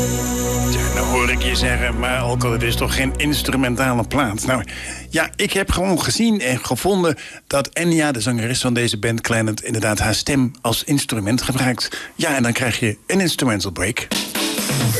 Nou hoor ik je zeggen, maar Alco, het is toch geen instrumentale plaat? Nou, ja, ik heb gewoon gezien en gevonden dat Enya, de zangeres van deze band Clannad, inderdaad haar stem als instrument gebruikt. Ja, en dan krijg je een instrumental break.